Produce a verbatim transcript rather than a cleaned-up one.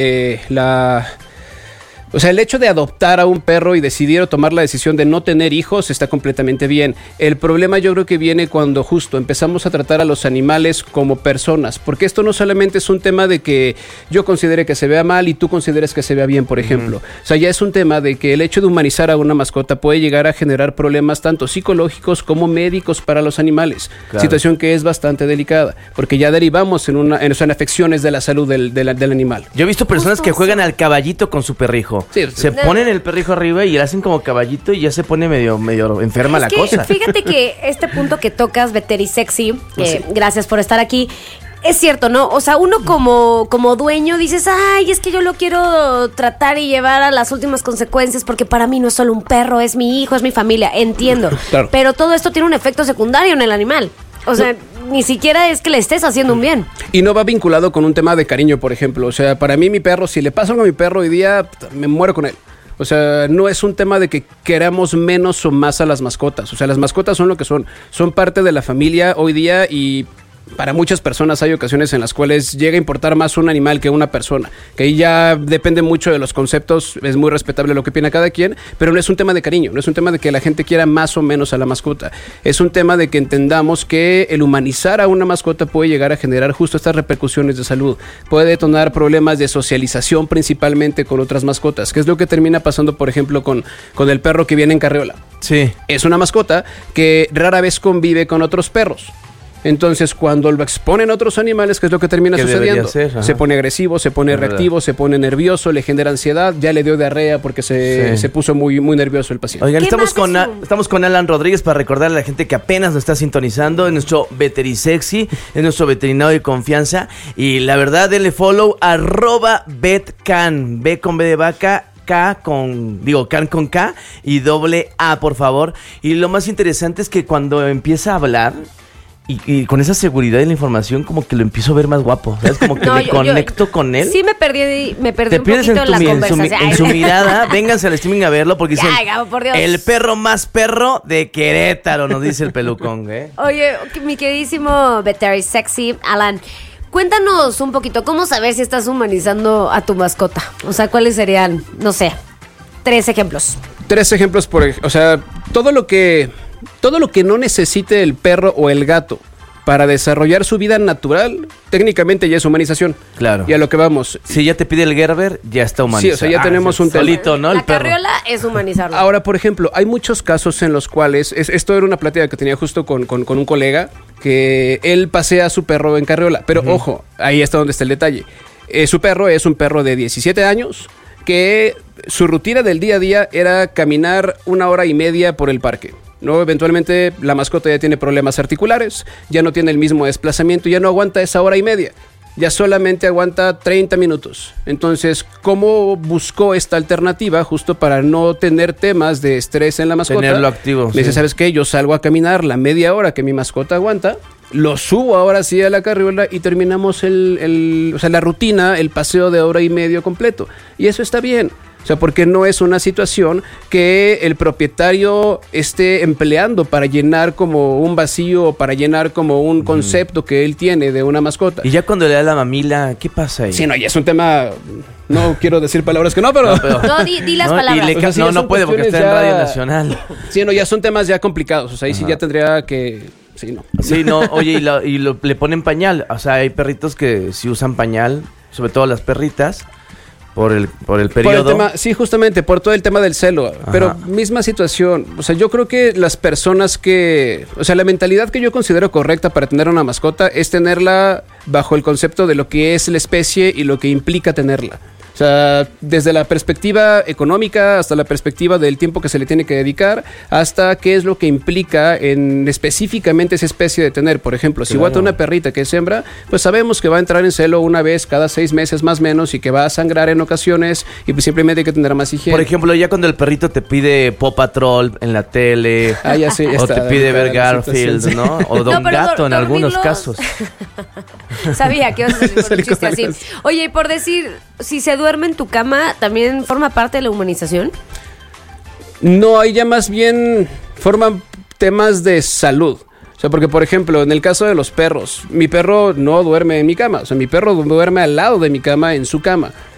eh, la... O sea, el hecho de adoptar a un perro y decidir o tomar la decisión de no tener hijos está completamente bien. El problema yo creo que viene cuando justo empezamos a tratar a los animales como personas, porque esto no solamente es un tema de que yo considere que se vea mal y tú consideres que se vea bien, por ejemplo. Uh-huh. O sea, ya es un tema de que el hecho de humanizar a una mascota puede llegar a generar problemas tanto psicológicos como médicos para los animales. Claro. Situación que es bastante delicada, porque ya derivamos en una en, o sea, en afecciones de la salud del, del, del animal. Yo he visto personas que juegan al caballito con su perrijo. Sí, se no. ponen el perrijo arriba y le hacen como caballito y ya se pone medio medio enferma es la que, cosa. Fíjate que este punto que tocas, Veterisexy, que sí. Gracias por estar aquí. Es cierto, ¿no? O sea, uno como, como dueño dices, ay, es que yo lo quiero tratar y llevar a las últimas consecuencias porque para mí no es solo un perro, es mi hijo, es mi familia, entiendo. Claro. Pero todo esto tiene un efecto secundario en el animal. O sea, no. Ni siquiera es que le estés haciendo un bien. Y no va vinculado con un tema de cariño, por ejemplo. O sea, para mí mi perro, si le pasa algo a mi perro hoy día, me muero con él. O sea, no es un tema de que queramos menos o más a las mascotas. O sea, las mascotas son lo que son. Son parte de la familia hoy día y... Para muchas personas hay ocasiones en las cuales llega a importar más un animal que una persona, que ahí ya depende mucho de los conceptos, es muy respetable lo que opina cada quien, pero no es un tema de cariño, no es un tema de que la gente quiera más o menos a la mascota, es un tema de que entendamos que el humanizar a una mascota puede llegar a generar justo estas repercusiones de salud, puede detonar problemas de socialización principalmente con otras mascotas, que es lo que termina pasando por ejemplo con, con el perro que viene en carriola. Sí. Es una mascota que rara vez convive con otros perros. Entonces, cuando lo exponen a otros animales, ¿qué es lo que termina sucediendo? Ser, se pone agresivo, se pone es reactivo, verdad. Se pone nervioso, le genera ansiedad, ya le dio diarrea porque se, sí. se puso muy, muy nervioso el paciente. Oigan, estamos con, a, estamos con Alan Rodríguez para recordarle a la gente que apenas nos está sintonizando, es nuestro Veterisexy, es nuestro veterinario de confianza, y la verdad, denle follow, arroba vetcan, B con B de vaca, K con, digo, can con K y doble A, por favor. Y lo más interesante es que cuando empieza a hablar... Y, y con esa seguridad de la información como que lo empiezo a ver más guapo, ¿sabes? Como que no, me yo, conecto yo, con él. Sí me perdí, me perdí un poquito en, en la mi, conversación. En su, en su mirada, vénganse al streaming a verlo porque dicen, ay, Gabo, por Dios. El perro más perro de Querétaro, nos dice el pelucón, ¿eh? Oye, mi queridísimo Veterisexy, Alan, cuéntanos un poquito, ¿cómo saber si estás humanizando a tu mascota? O sea, ¿cuáles serían, no sé, tres ejemplos? Tres ejemplos, por, o sea, todo lo que... Todo lo que no necesite el perro o el gato para desarrollar su vida natural, técnicamente ya es humanización. Claro. Y a lo que vamos. Si ya te pide el Gerber, ya está humanizado. Sí, o sea, ya ah, tenemos un solito, ¿no? El La perro. carriola es humanizarlo. Ahora, por ejemplo, hay muchos casos en los cuales, es, esto era una plática que tenía justo con, con, con un colega, que él pasea a su perro en carriola. Pero uh-huh. ojo, ahí está donde está el detalle. Eh, su perro es un perro de diecisiete años, que su rutina del día a día era caminar una hora y media por el parque. No, eventualmente la mascota ya tiene problemas articulares, ya no tiene el mismo desplazamiento, ya no aguanta esa hora y media, ya solamente aguanta treinta minutos. Entonces, ¿cómo buscó esta alternativa justo para no tener temas de estrés en la mascota? Tenerlo activo. Me dice, sí. ¿Sabes qué? Yo salgo a caminar la media hora que mi mascota aguanta, lo subo ahora sí a la carriola y terminamos el, el, o sea, la rutina, el paseo de hora y medio completo. Y eso está bien. O sea, porque no es una situación que el propietario esté empleando para llenar como un vacío o para llenar como un concepto que él tiene de una mascota. Y ya cuando le da la mamila, ¿qué pasa ahí? Sí, no, ya es un tema... No quiero decir palabras que no, pero... No, pero, no di, di las no, palabras. Le, o sea, sí, no, no puede porque está ya... en Radio Nacional. Sí, no, ya son temas ya complicados. O sea, ahí Ajá. sí ya tendría que... Sí, no. Sí, no, oye, y, lo, y lo, le ponen pañal. O sea, hay perritos que sí usan pañal, sobre todo las perritas. Por el, por el periodo. Por el tema, sí, justamente, por todo el tema del celo. Ajá. Pero misma situación. O sea, yo creo que las personas que... O sea, la mentalidad que yo considero correcta para tener una mascota es tenerla bajo el concepto de lo que es la especie y lo que implica tenerla. O sea, desde la perspectiva económica hasta la perspectiva del tiempo que se le tiene que dedicar, hasta qué es lo que implica en específicamente esa especie de tener. Por ejemplo, si guata una perrita que es hembra, pues sabemos que va a entrar en celo una vez cada seis meses más o menos y que va a sangrar en ocasiones y pues simplemente hay que tener más higiene. Por ejemplo, ya cuando el perrito te pide Paw Patrol en la tele, ah, ya sí, ya o está, te pide ver Garfield, ¿no? O Don no, Gato en algunos casos. Sabía que ibas a decir por un chiste así. Oye, y por decir, si se duerme en tu cama, ¿también forma parte de la humanización? No, ahí ya más bien forman temas de salud. O sea, porque por ejemplo, en el caso de los perros, mi perro no duerme en mi cama. O sea, mi perro duerme al lado de mi cama, en su cama.